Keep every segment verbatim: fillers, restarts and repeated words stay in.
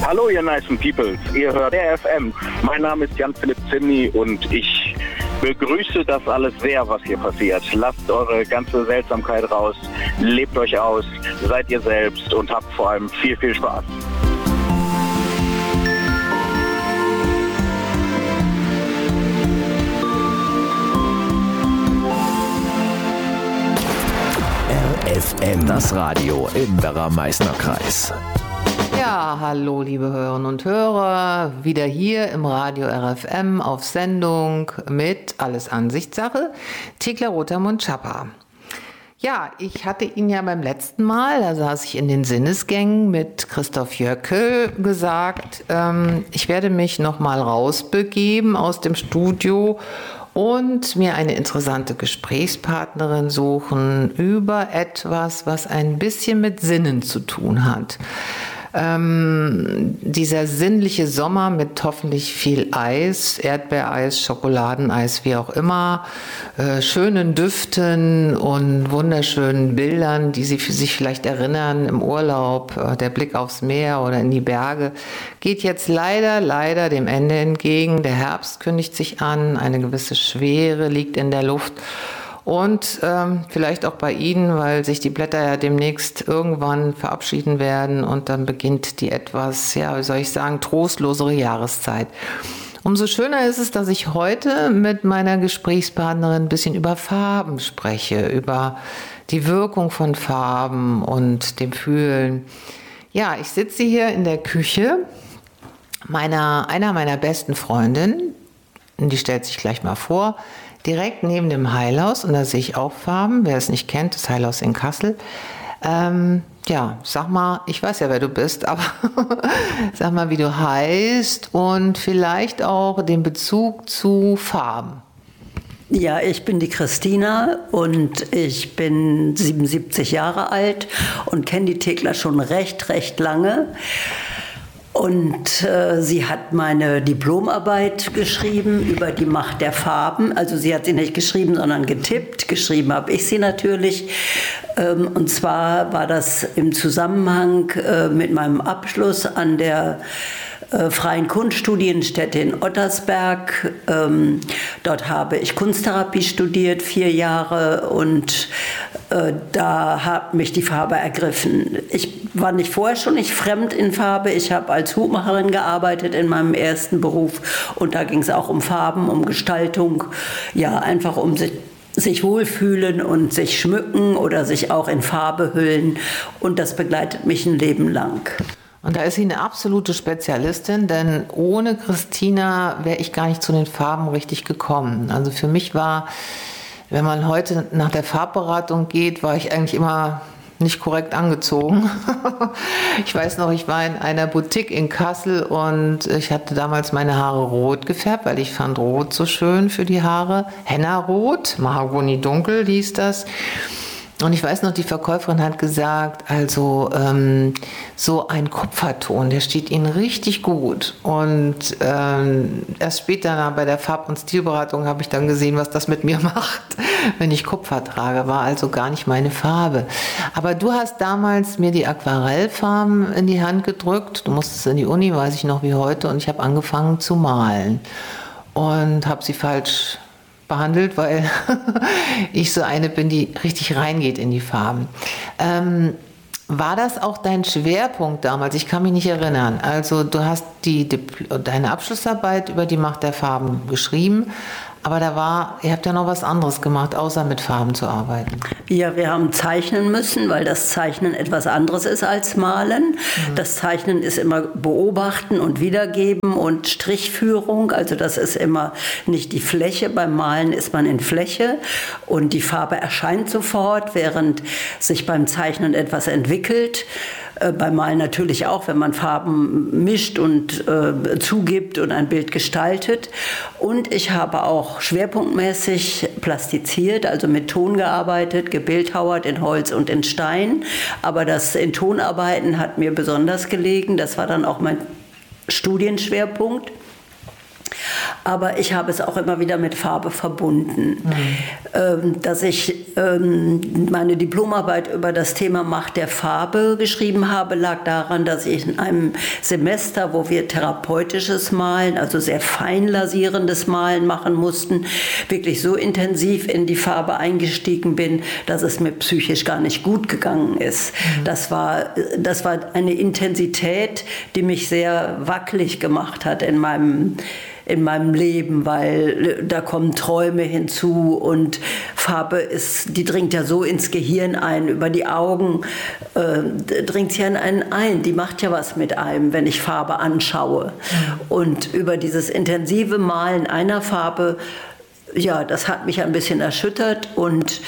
Hallo ihr nicen Peoples, ihr hört R F M. Mein Name ist Jan-Philipp Zimny und ich begrüße das alles sehr, was hier passiert. Lasst eure ganze Seltsamkeit raus, lebt euch aus, seid ihr selbst und habt vor allem viel, viel Spaß. R F M, das Radio im Werra-Meißner-Kreis. Ja, hallo liebe Hörerinnen und Hörer, wieder hier im Radio R F M auf Sendung mit Alles Ansichtssache, Thekla Rotermund-Schapper. Ja, ich hatte Ihnen ja beim letzten Mal, da saß ich in den Sinnesgängen mit Christoph Jöckel, gesagt, ähm, ich werde mich nochmal rausbegeben aus dem Studio und mir eine interessante Gesprächspartnerin suchen über etwas, was ein bisschen mit Sinnen zu tun hat. Ähm, dieser sinnliche Sommer mit hoffentlich viel Eis, Erdbeereis, Schokoladeneis, wie auch immer, äh, schönen Düften und wunderschönen Bildern, die Sie für sich vielleicht erinnern im Urlaub, äh, der Blick aufs Meer oder in die Berge, geht jetzt leider, leider dem Ende entgegen. Der Herbst kündigt sich an, eine gewisse Schwere liegt in der Luft. Und ähm, vielleicht auch bei Ihnen, weil sich die Blätter ja demnächst irgendwann verabschieden werden und dann beginnt die etwas, ja, wie soll ich sagen, trostlosere Jahreszeit. Umso schöner ist es, dass ich heute mit meiner Gesprächspartnerin ein bisschen über Farben spreche, über die Wirkung von Farben und dem Fühlen. Ja, ich sitze hier in der Küche meiner, einer meiner besten Freundinnen, die stellt sich gleich mal vor, direkt neben dem Heilhaus, und da sehe ich auch Farben, wer es nicht kennt, das Heilhaus in Kassel. Ähm, ja, sag mal, ich weiß ja, wer du bist, aber sag mal, wie du heißt und vielleicht auch den Bezug zu Farben. Ja, ich bin die Christina und ich bin siebenundsiebzig Jahre alt und kenne die Thekla schon recht, recht lange. Und äh, sie hat meine Diplomarbeit geschrieben über die Macht der Farben. Also sie hat sie nicht geschrieben, sondern getippt. Geschrieben habe ich sie natürlich. Ähm, und zwar war das im Zusammenhang äh, mit meinem Abschluss an der äh, Freien Kunststudienstätte in Ottersberg. Ähm, dort habe ich Kunsttherapie studiert, vier Jahre, und äh, da hat mich die Farbe ergriffen. Ich war nicht vorher schon nicht fremd in Farbe. Ich habe als Hutmacherin gearbeitet in meinem ersten Beruf und da ging es auch um Farben, um Gestaltung, ja, einfach um sich sich wohlfühlen und sich schmücken oder sich auch in Farbe hüllen, und das begleitet mich ein Leben lang. Und da ist sie eine absolute Spezialistin, denn ohne Christina wäre ich gar nicht zu den Farben richtig gekommen. Also für mich war, wenn man heute nach der Farbberatung geht, war ich eigentlich immer nicht korrekt angezogen. Ich weiß noch, ich war in einer Boutique in Kassel und ich hatte damals meine Haare rot gefärbt, weil ich fand Rot so schön für die Haare. Henna-Rot, Mahagoni dunkel hieß das. Und ich weiß noch, die Verkäuferin hat gesagt, also ähm, so ein Kupferton, der steht Ihnen richtig gut. Und ähm, erst später bei der Farb- und Stilberatung habe ich dann gesehen, was das mit mir macht, wenn ich Kupfer trage. War also gar nicht meine Farbe. Aber du hast damals mir die Aquarellfarben in die Hand gedrückt. Du musstest in die Uni, weiß ich noch wie heute. Und ich habe angefangen zu malen. Und habe sie falsch behandelt, weil ich so eine bin, die richtig reingeht in die Farben. Ähm, war das auch dein Schwerpunkt damals? Ich kann mich nicht erinnern. Also du hast die, die, deine Abschlussarbeit über die Macht der Farben geschrieben, aber da war, ihr habt ja noch was anderes gemacht, außer mit Farben zu arbeiten. Ja, wir haben zeichnen müssen, weil das Zeichnen etwas anderes ist als Malen. Mhm. Das Zeichnen ist immer beobachten und wiedergeben und Strichführung. Also das ist immer nicht die Fläche. Beim Malen ist man in Fläche und die Farbe erscheint sofort, während sich beim Zeichnen etwas entwickelt. Äh, beim Malen natürlich auch, wenn man Farben mischt und äh, zugibt und ein Bild gestaltet. Und ich habe auch schwerpunktmäßig plastiziert, also mit Ton gearbeitet, gebildhauert in Holz und in Stein. Aber das in Tonarbeiten hat mir besonders gelegen. Das war dann auch mein Studienschwerpunkt. aber ich habe es auch immer wieder mit Farbe verbunden. Mhm. Ähm, dass ich ähm, meine Diplomarbeit über das Thema Macht der Farbe geschrieben habe, lag daran, dass ich in einem Semester, wo wir therapeutisches Malen, also sehr fein lasierendes Malen machen mussten, wirklich so intensiv in die Farbe eingestiegen bin, dass es mir psychisch gar nicht gut gegangen ist. Mhm. Das war, das war eine Intensität, die mich sehr wackelig gemacht hat in meinem in meinem Leben, weil da kommen Träume hinzu und Farbe ist, die dringt ja so ins Gehirn ein, über die Augen äh, dringt sie in einen ein, die macht ja was mit einem, wenn ich Farbe anschaue. Mhm. Und über dieses intensive Malen einer Farbe, ja, das hat mich ein bisschen erschüttert und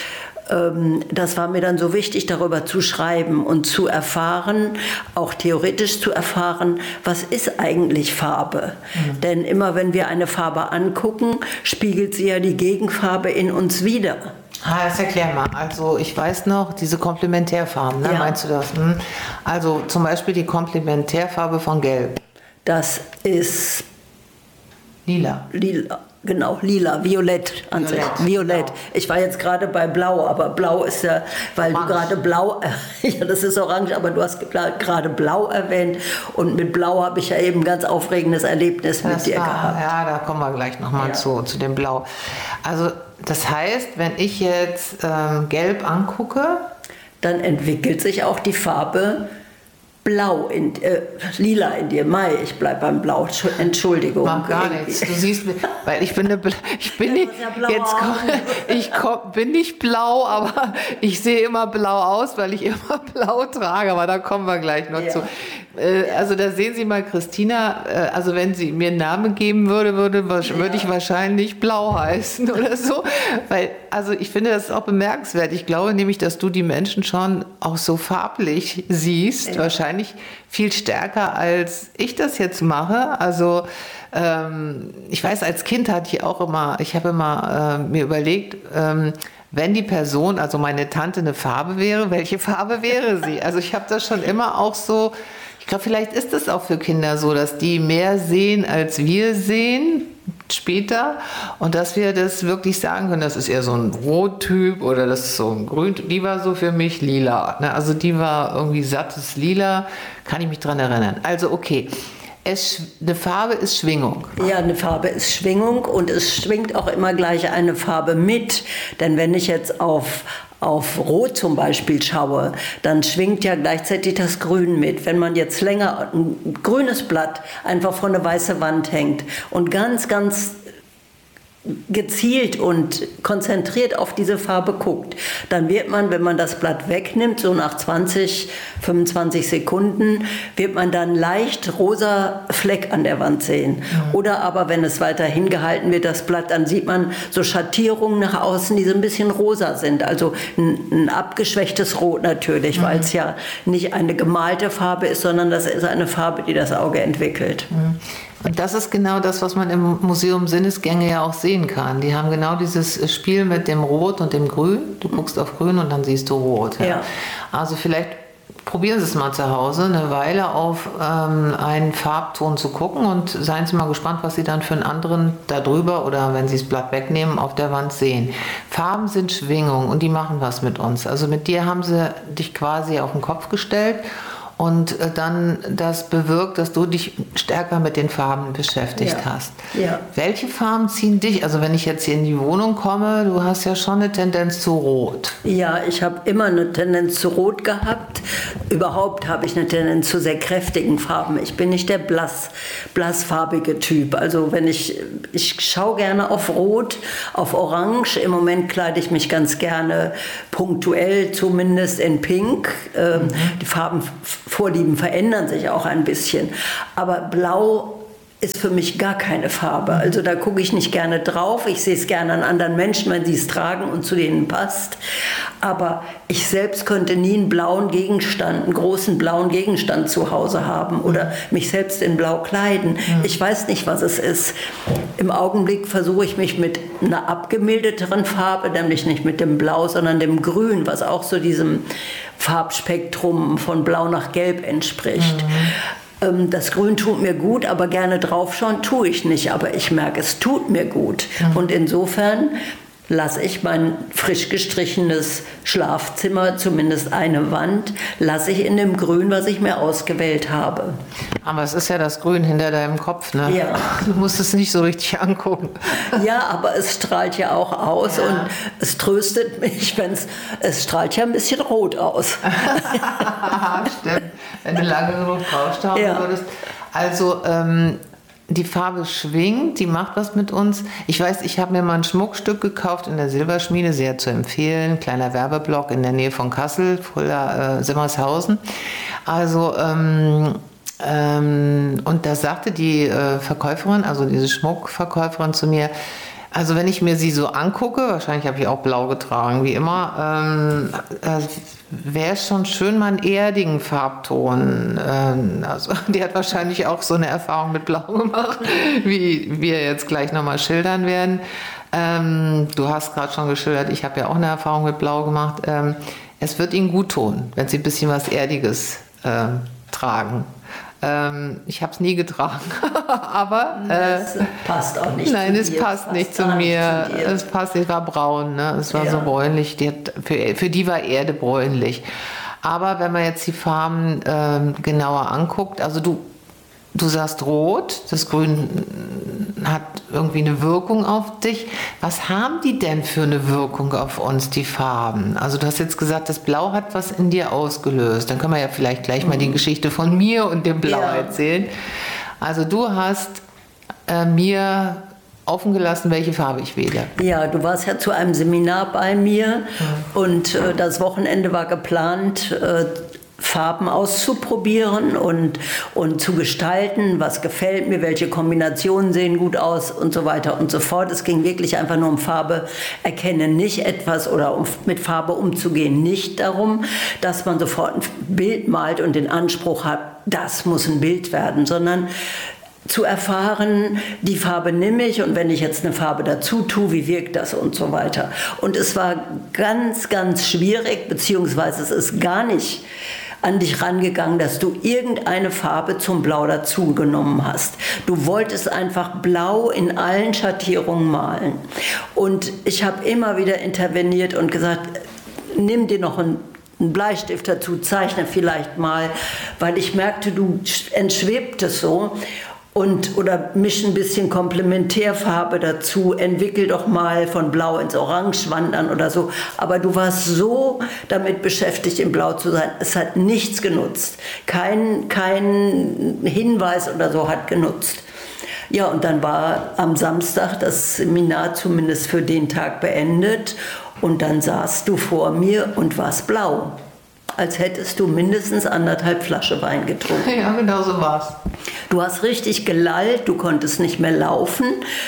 das war mir dann so wichtig, darüber zu schreiben und zu erfahren, auch theoretisch zu erfahren, was ist eigentlich Farbe? Mhm. Denn immer wenn wir eine Farbe angucken, spiegelt sie ja die Gegenfarbe in uns wider. Ah, das erklär mal. Also ich weiß noch, diese Komplementärfarben, ne? Ja. Meinst du das? Hm? Also zum Beispiel die Komplementärfarbe von Gelb. Das ist lila. Lila. Genau, lila, violett an Violett, sich. Violett. Genau. Ich war jetzt gerade bei Blau, aber Blau ist ja, weil orange. Du gerade Blau, ja, das ist orange, aber du hast gerade Blau erwähnt und mit Blau habe ich ja eben ein ganz aufregendes Erlebnis das mit dir war, gehabt. Ja, da kommen wir gleich nochmal ja. zu, zu dem Blau. Also das heißt, wenn ich jetzt ähm, Gelb angucke, dann entwickelt sich auch die Farbe Blau, in, äh, lila in dir. Mai, ich bleibe beim Blau. Entschuldigung. Mach gar irgendwie. Nichts. Du siehst, weil ich bin eine, ich bin nicht, ja jetzt komm, ich komm, bin nicht blau, aber ich sehe immer blau aus, weil ich immer blau trage. Aber da kommen wir gleich noch ja. zu. Äh, also da sehen Sie mal, Christina, äh, also wenn sie mir einen Namen geben würde, würde, würde ja. ich wahrscheinlich Blau heißen oder so. Weil, also ich finde das auch bemerkenswert. Ich glaube nämlich, dass du die Menschen schon auch so farblich siehst, ja. wahrscheinlich viel stärker, als ich das jetzt mache. Also ähm, ich weiß, als Kind hatte ich auch immer, ich habe immer äh, mir überlegt, ähm, wenn die Person, also meine Tante, eine Farbe wäre, welche Farbe wäre sie? Also ich habe das schon immer auch so, ich glaube, vielleicht ist es auch für Kinder so, dass die mehr sehen, als wir sehen später und dass wir das wirklich sagen können, das ist eher so ein Rottyp oder das ist so ein Grün, die war so für mich lila, ne? Also die war irgendwie sattes Lila, kann ich mich dran erinnern. Also okay, es, eine Farbe ist Schwingung. Ja, eine Farbe ist Schwingung und es schwingt auch immer gleich eine Farbe mit, denn wenn ich jetzt auf auf Rot zum Beispiel schaue, dann schwingt ja gleichzeitig das Grün mit. Wenn man jetzt länger ein grünes Blatt einfach vor eine weiße Wand hängt und ganz, ganz gezielt und konzentriert auf diese Farbe guckt, dann wird man, wenn man das Blatt wegnimmt, so nach zwanzig, fünfundzwanzig Sekunden, wird man dann leicht rosa Fleck an der Wand sehen. Mhm. Oder aber, wenn es weiter hingehalten wird, das Blatt, dann sieht man so Schattierungen nach außen, die so ein bisschen rosa sind. Also ein, ein abgeschwächtes Rot natürlich, mhm. weil es ja nicht eine gemalte Farbe ist, sondern das ist eine Farbe, die das Auge entwickelt. Mhm. Und das ist genau das, was man im Museum Sinnesgänge ja auch sehen kann. Die haben genau dieses Spiel mit dem Rot und dem Grün. Du guckst auf Grün und dann siehst du Rot. Ja. Ja. Also vielleicht probieren Sie es mal zu Hause, eine Weile auf ähm, einen Farbton zu gucken und seien Sie mal gespannt, was Sie dann für einen anderen da drüber oder wenn Sie das Blatt wegnehmen, auf der Wand sehen. Farben sind Schwingung und die machen was mit uns. Also mit dir haben sie dich quasi auf den Kopf gestellt. Und dann das bewirkt, dass du dich stärker mit den Farben beschäftigt ja. hast. Ja. Welche Farben ziehen dich? Also wenn ich jetzt hier in die Wohnung komme, du hast ja schon eine Tendenz zu Rot. Ja, ich habe immer eine Tendenz zu Rot gehabt. Überhaupt habe ich eine Tendenz zu sehr kräftigen Farben. Ich bin nicht der blass, blassfarbige Typ. Also wenn ich, ich schaue gerne auf Rot, auf Orange. Im Moment kleide ich mich ganz gerne punktuell, zumindest in Pink. Ähm, mhm. Die Farben Vorlieben verändern sich auch ein bisschen. Aber Blau ist für mich gar keine Farbe. Also da gucke ich nicht gerne drauf. Ich sehe es gerne an anderen Menschen, wenn sie es tragen und zu denen passt. Aber ich selbst könnte nie einen blauen Gegenstand, einen großen blauen Gegenstand zu Hause haben oder mich selbst in Blau kleiden. Ich weiß nicht, was es ist. Im Augenblick versuche ich mich mit einer abgemildeteren Farbe, nämlich nicht mit dem Blau, sondern dem Grün, was auch so diesem Farbspektrum von Blau nach Gelb entspricht. Mhm. ähm, das Grün tut mir gut, aber gerne draufschauen tue ich nicht. Aber ich merke, es tut mir gut. Mhm. Und insofern lasse ich mein frisch gestrichenes Schlafzimmer, zumindest eine Wand, lasse ich in dem Grün, was ich mir ausgewählt habe. Aber es ist ja das Grün hinter deinem Kopf, ne? Ja. Du musst es nicht so richtig angucken. Ja, aber es strahlt ja auch aus, ja. Und es tröstet mich, wenn es, es strahlt ja ein bisschen rot aus. Stimmt, wenn du lange genug draufschauen ja. würdest. Also, ähm, die Farbe schwingt, die macht was mit uns. Ich weiß, ich habe mir mal ein Schmuckstück gekauft in der Silberschmiede, sehr zu empfehlen. Kleiner Werbeblock in der Nähe von Kassel, früher äh, Simmershausen. Also, ähm, ähm, und da sagte die äh, Verkäuferin, also diese Schmuckverkäuferin zu mir, also wenn ich mir sie so angucke, wahrscheinlich habe ich auch blau getragen, wie immer, ähm, äh, wäre es schon schön, mal einen erdigen Farbton. Ähm, also die hat wahrscheinlich auch so eine Erfahrung mit Blau gemacht, wie wir jetzt gleich nochmal schildern werden. Ähm, du hast gerade schon geschildert, ich habe ja auch eine Erfahrung mit Blau gemacht. Ähm, es wird ihnen gut tun, wenn sie ein bisschen was Erdiges äh, tragen. Ähm, ich habe es nie getragen, aber äh, es passt auch nicht nein, zu es dir. passt es nicht zu mir. Nicht zu es passt, es war braun, ne? Es war ja. so bräunlich. Die hat, für, für die war Erde bräunlich. Aber wenn man jetzt die Farben ähm, genauer anguckt, also du Du sagst rot, das Grün hat irgendwie eine Wirkung auf dich. Was haben die denn für eine Wirkung auf uns, die Farben? Also du hast jetzt gesagt, das Blau hat was in dir ausgelöst. Dann können wir ja vielleicht gleich mal die Geschichte von mir und dem Blau ja. erzählen. Also du hast äh, mir offen gelassen, welche Farbe ich wähle. Ja, du warst ja zu einem Seminar bei mir mhm. und äh, das Wochenende war geplant, äh, Farben auszuprobieren und, und zu gestalten, was gefällt mir, welche Kombinationen sehen gut aus und so weiter und so fort. Es ging wirklich einfach nur um Farbe erkennen, nicht etwas oder um mit Farbe umzugehen. Nicht darum, dass man sofort ein Bild malt und den Anspruch hat, das muss ein Bild werden, sondern zu erfahren, die Farbe nehme ich und wenn ich jetzt eine Farbe dazu tue, wie wirkt das und so weiter. Und es war ganz, ganz schwierig, beziehungsweise es ist gar nicht an dich rangegangen, dass du irgendeine Farbe zum Blau dazu genommen hast. Du wolltest einfach Blau in allen Schattierungen malen. Und ich habe immer wieder interveniert und gesagt, nimm dir noch einen einen Bleistift dazu, zeichne vielleicht mal, weil ich merkte, du entschwebtest so. Und, oder misch ein bisschen Komplementärfarbe dazu, entwickel doch mal von Blau ins Orange wandern oder so. Aber du warst so damit beschäftigt, in Blau zu sein, es hat nichts genutzt. Kein, kein Hinweis oder so hat genutzt. Ja, und dann war am Samstag das Seminar zumindest für den Tag beendet. Und dann saßt du vor mir und warst blau. Als hättest du mindestens anderthalb Flasche Wein getrunken. Ja, genau so war's. Du hast richtig gelallt, du konntest nicht mehr laufen,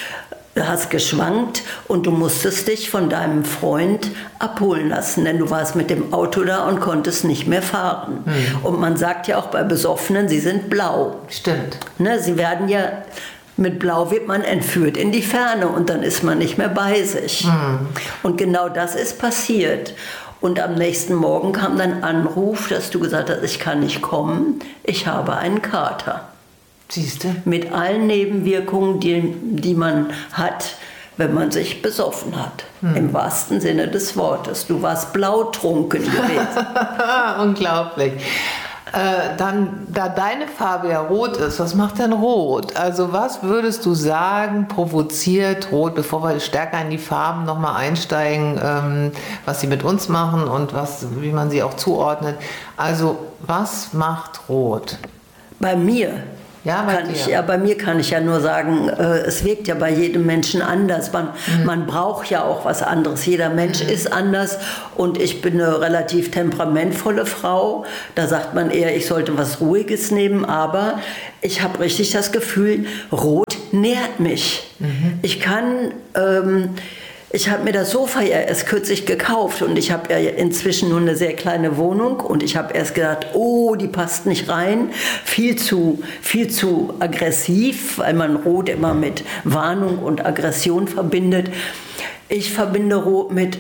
hast geschwankt und du musstest dich von deinem Freund abholen lassen, denn du warst mit dem Auto da und konntest nicht mehr fahren. Mhm. Und man sagt ja auch bei Besoffenen, sie sind blau. Stimmt. Ne, sie werden ja... Mit Blau wird man entführt in die Ferne und dann ist man nicht mehr bei sich. Mhm. Und genau das ist passiert. Und am nächsten Morgen kam dann Anruf, dass du gesagt hast, ich kann nicht kommen, ich habe einen Kater. Siehst du? Mit allen Nebenwirkungen, die, die man hat, wenn man sich besoffen hat. Mhm. Im wahrsten Sinne des Wortes. Du warst blautrunken gewesen. Unglaublich. Äh, dann, da deine Farbe ja rot ist, was macht denn rot? Also was würdest du sagen, provoziert rot, bevor wir stärker in die Farben nochmal einsteigen, ähm, was sie mit uns machen und was, wie man sie auch zuordnet. Also was macht rot? Bei mir? Ja, bei, kann ich, ja, bei mir kann ich ja nur sagen, äh, es wirkt ja bei jedem Menschen anders. Man, mhm. man braucht ja auch was anderes. Jeder Mensch mhm. ist anders und ich bin eine relativ temperamentvolle Frau. Da sagt man eher, ich sollte was Ruhiges nehmen, aber ich habe richtig das Gefühl, Rot nährt mich. Mhm. Ich kann... Ähm, Ich habe mir das Sofa ja erst kürzlich gekauft und ich habe ja inzwischen nur eine sehr kleine Wohnung und ich habe erst gedacht, oh, die passt nicht rein, viel zu, viel zu aggressiv, weil man Rot immer mit Warnung und Aggression verbindet. Ich verbinde Rot mit,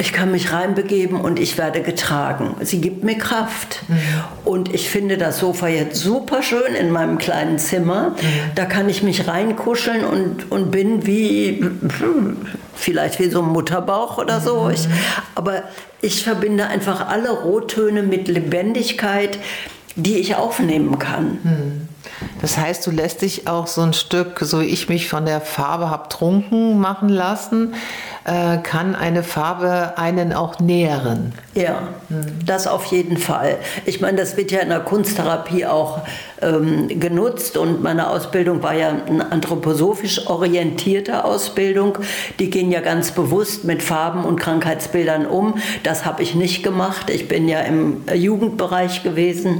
ich kann mich reinbegeben und ich werde getragen. Sie gibt mir Kraft. Mhm. Und ich finde das Sofa jetzt super schön in meinem kleinen Zimmer. Mhm. Da kann ich mich reinkuscheln und, und bin wie, vielleicht wie so ein Mutterbauch oder so. Mhm. Ich, aber ich verbinde einfach alle Rottöne mit Lebendigkeit, die ich aufnehmen kann. Mhm. Das heißt, du lässt dich auch so ein Stück, so wie ich mich von der Farbe habe trunken machen lassen, äh, kann eine Farbe einen auch nähren. Ja, hm. das auf jeden Fall. Ich meine, das wird ja in der Kunsttherapie auch ähm, genutzt und meine Ausbildung war ja eine anthroposophisch orientierte Ausbildung. Die gehen ja ganz bewusst mit Farben und Krankheitsbildern um. Das habe ich nicht gemacht. Ich bin ja im Jugendbereich gewesen.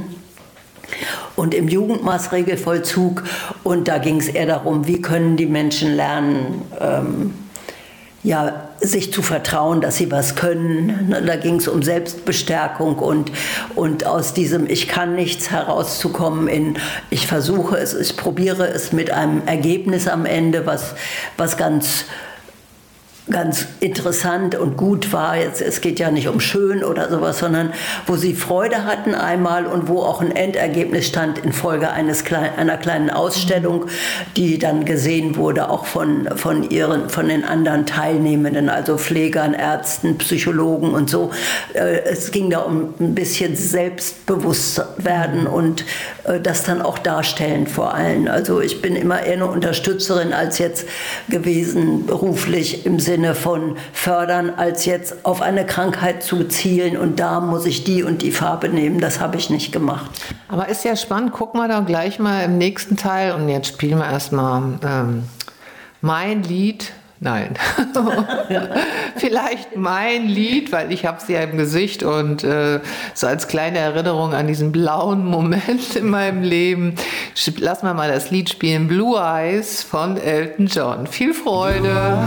Und im Jugendmaßregelvollzug, und da ging es eher darum, wie können die Menschen lernen, ähm, ja, sich zu vertrauen, dass sie was können. Da ging es um Selbstbestärkung und, und aus diesem Ich kann nichts herauszukommen in ich versuche es, ich probiere es mit einem Ergebnis am Ende, was, was ganz ganz interessant und gut war. Jetzt, es geht ja nicht um schön oder sowas, sondern wo sie Freude hatten einmal und wo auch ein Endergebnis stand infolge eines klein, einer kleinen Ausstellung, die dann gesehen wurde, auch von, von, ihren, von den anderen Teilnehmenden, also Pflegern, Ärzten, Psychologen und so. Es ging da um ein bisschen Selbstbewusstwerden und das dann auch darstellen vor allem. Also ich bin immer eher eine Unterstützerin als jetzt gewesen, beruflich im Sinne von fördern, als jetzt auf eine Krankheit zu zielen und da muss ich die und die Farbe nehmen. Das habe ich nicht gemacht. Aber ist ja spannend. Gucken wir dann gleich mal im nächsten Teil und jetzt spielen wir erstmal ähm, mein Lied. Nein, vielleicht mein Lied, weil ich habe sie ja im Gesicht und äh, so als kleine Erinnerung an diesen blauen Moment in meinem Leben. Lassen wir mal das Lied spielen, Blue Eyes von Elton John. Viel Freude!